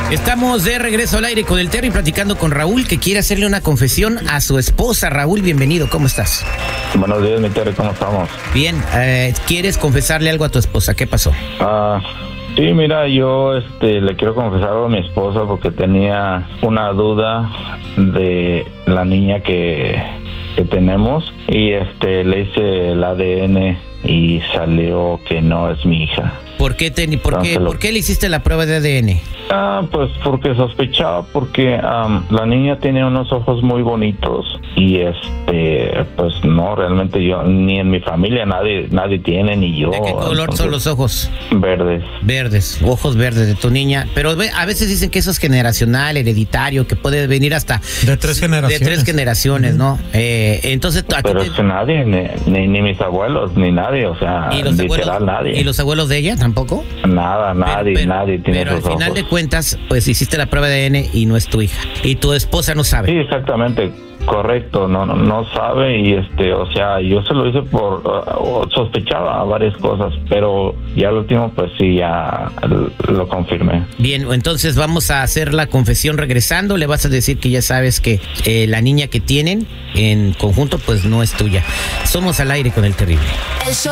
Estamos de regreso al aire con el Terry, platicando con Raúl, que quiere hacerle una confesión a su esposa. Raúl, bienvenido, ¿cómo estás? Buenos días, mi Terry, ¿cómo estamos? Bien, ¿quieres confesarle algo a tu esposa? ¿Qué pasó? Sí, mira, yo le quiero confesar a mi esposa porque tenía una duda de la niña que tenemos y le hice el ADN y salió que no es mi hija. ¿Por qué le hiciste la prueba de ADN? Pues porque sospechaba, porque la niña tiene unos ojos muy bonitos y pues no, realmente yo, ni en mi familia nadie tiene, ni yo. ¿De qué color son los ojos? Verdes. Verdes, ojos verdes de tu niña. Pero a veces dicen que eso es generacional, hereditario, que puede venir hasta de tres generaciones, ¿no? Entonces, pero es que nadie, ni mis abuelos, ni nadie, o sea, literal nadie. ¿Y los abuelos de ella tampoco? Nada, nadie tiene pero esos ojos. Pero al final de cuentas, pues hiciste la prueba de ADN y no es tu hija. Y tu esposa no sabe. Sí, exactamente. Correcto, no sabe y o sea, yo se lo hice por sospechaba varias cosas, pero ya al último pues sí, ya lo confirmé. Bien, entonces vamos a hacer la confesión regresando. Le vas a decir que ya sabes que la niña que tienen en conjunto pues no es tuya. Somos al aire con el Terrible.